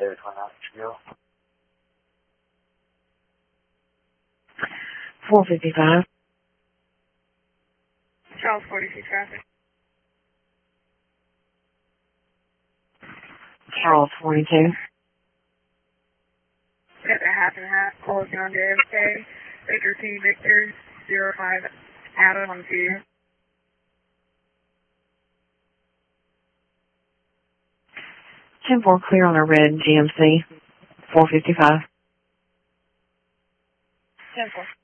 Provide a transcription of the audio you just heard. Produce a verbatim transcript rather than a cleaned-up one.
David twenty-nine, Chicago. four fifty-five. Charles forty-two traffic. Charles forty-two. Got the half and half, close on J F K, Victor T, Victor, zero five, Adam on two. ten four clear on a red G M C. four fifty-five. ten four.